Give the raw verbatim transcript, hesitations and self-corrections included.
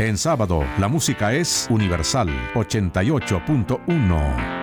En sábado, la música es Universal ochenta y ocho punto uno.